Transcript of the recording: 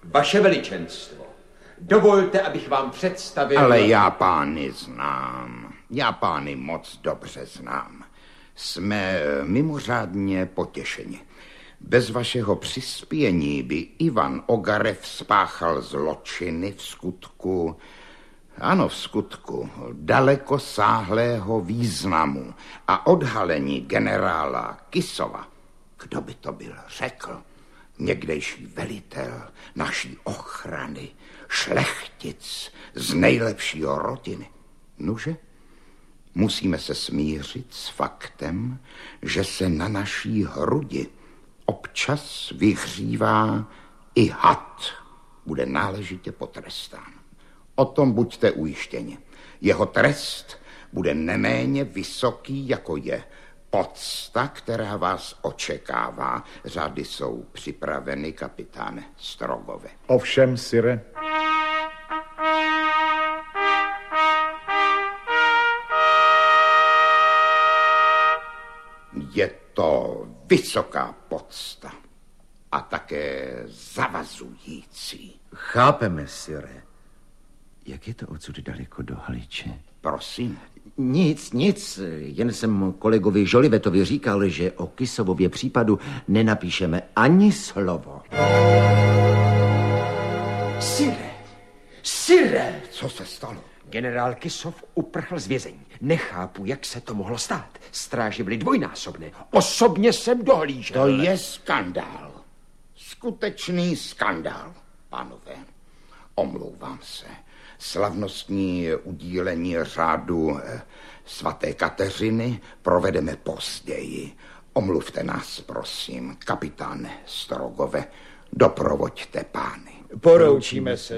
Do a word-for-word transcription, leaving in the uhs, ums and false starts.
Vaše veličenstvo, dovolte, abych vám představil... Ale já pány znám. Já pány moc dobře znám. Jsme mimořádně potěšeni. Bez vašeho přispění by Ivan Ogarev spáchal zločiny v skutku, ano v skutku, dalekosáhlého významu a odhalení generála Kisova. Kdo by to byl řekl? Někdejší velitel naší ochrany, šlechtic z nejlepšího rodiny. Nuže? Musíme se smířit s faktem, že se na naší hrudi občas vyhřívá i had. Bude náležitě potrestán. O tom buďte ujištěni. Jeho trest bude neméně vysoký, jako je pocta, která vás očekává. Řády jsou připraveny, kapitáne Strogove. Ovšem, sire. Je to vysoká pocta a také zavazující. Chápeme, sire. Jak je to odsud daleko do Haliče? Prosím. Nic, nic. Jen jsem kolegovi Žolivetovi říkal, že o Kisovově případu nenapíšeme ani slovo. Sire, sire! Co se stalo? Generál Kisov uprchl z vězení. Nechápu, jak se to mohlo stát. Stráže byly dvojnásobné. Osobně jsem dohlížel. To je skandál. Skutečný skandál, pánové. Omlouvám se. Slavnostní udílení řádu svaté Kateřiny provedeme později. Omluvte nás, prosím, kapitáne Strogove. Doprovoďte pány. Poroučíme se.